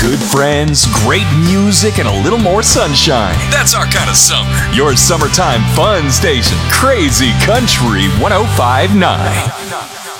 Good friends, great music, and a little more sunshine. That's our kind of summer. Your summertime fun station, Crazy Country 1059.